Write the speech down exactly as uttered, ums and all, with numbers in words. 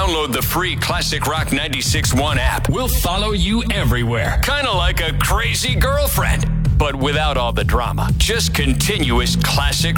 Download the free Classic Rock ninety-six point one app. We'll follow you everywhere. Kind of like a crazy girlfriend, but without all the drama. Just continuous classic